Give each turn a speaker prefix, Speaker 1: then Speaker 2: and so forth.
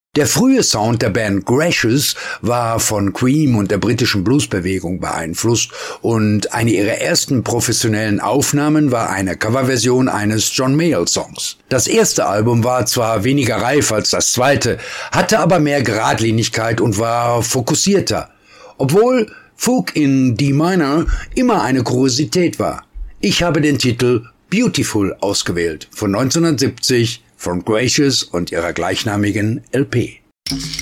Speaker 1: Der frühe Sound der Band Gracious war von Cream und der britischen Bluesbewegung beeinflusst und eine ihrer ersten professionellen Aufnahmen war eine Coverversion eines John Mayall-Songs. Das erste Album war zwar weniger reif als das zweite, hatte aber mehr Geradlinigkeit und war fokussierter, obwohl Fugue in D Minor immer eine Kuriosität war. Ich habe den Titel Beautiful ausgewählt, von 1970 von Gracious und ihrer gleichnamigen LP.